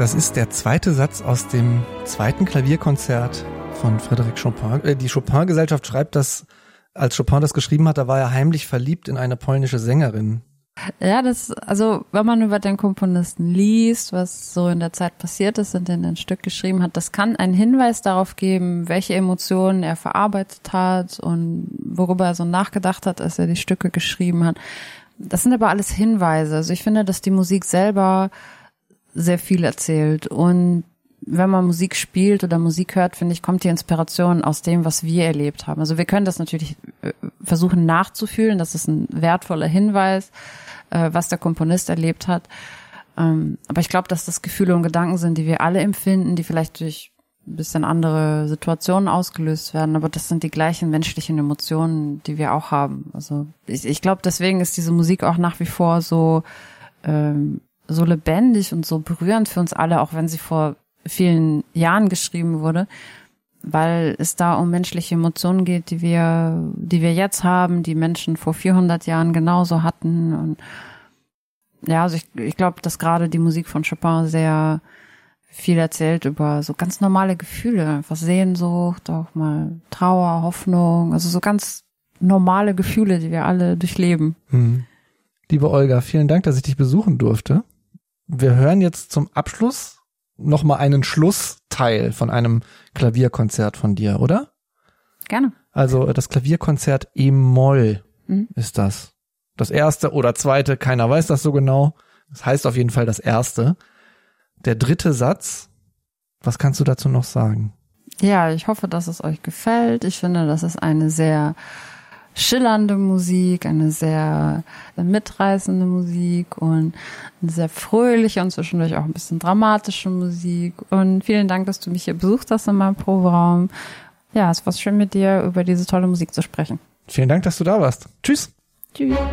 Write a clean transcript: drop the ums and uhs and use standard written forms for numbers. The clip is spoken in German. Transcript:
Das ist der zweite Satz aus dem zweiten Klavierkonzert von Frédéric Chopin. Die Chopin-Gesellschaft schreibt, dass, als Chopin das geschrieben hat, da war er heimlich verliebt in eine polnische Sängerin. Ja, also wenn man über den Komponisten liest, was so in der Zeit passiert ist und in ein Stück geschrieben hat, das kann einen Hinweis darauf geben, welche Emotionen er verarbeitet hat und worüber er so nachgedacht hat, als er die Stücke geschrieben hat. Das sind aber alles Hinweise. Also ich finde, dass die Musik selber sehr viel erzählt. Und wenn man Musik spielt oder Musik hört, finde ich, kommt die Inspiration aus dem, was wir erlebt haben. Also wir können das natürlich versuchen nachzufühlen. Das ist ein wertvoller Hinweis, was der Komponist erlebt hat. Aber ich glaube, dass das Gefühle und Gedanken sind, die wir alle empfinden, die vielleicht durch ein bisschen andere Situationen ausgelöst werden. Aber das sind die gleichen menschlichen Emotionen, die wir auch haben. Also ich glaube, deswegen ist diese Musik auch nach wie vor so lebendig und so berührend für uns alle, auch wenn sie vor vielen Jahren geschrieben wurde, weil es da um menschliche Emotionen geht, die wir jetzt haben, die Menschen vor 400 Jahren genauso hatten. Und ja, also ich glaube, dass gerade die Musik von Chopin sehr viel erzählt über so ganz normale Gefühle, einfach Sehnsucht, auch mal Trauer, Hoffnung, also so ganz normale Gefühle, die wir alle durchleben. Liebe Olga, vielen Dank, dass ich dich besuchen durfte. Wir hören jetzt zum Abschluss nochmal einen Schlussteil von einem Klavierkonzert von dir, oder? Gerne. Also das Klavierkonzert E-Moll ist das. Das erste oder zweite, keiner weiß das so genau. Das heißt auf jeden Fall das erste. Der dritte Satz, was kannst du dazu noch sagen? Ja, ich hoffe, dass es euch gefällt. Ich finde, das ist eine sehr schillernde Musik, eine sehr mitreißende Musik und eine sehr fröhliche und zwischendurch auch ein bisschen dramatische Musik. Und vielen Dank, dass du mich hier besucht hast in meinem Proberaum. Ja, es war schön mit dir über diese tolle Musik zu sprechen. Vielen Dank, dass du da warst. Tschüss. Tschüss.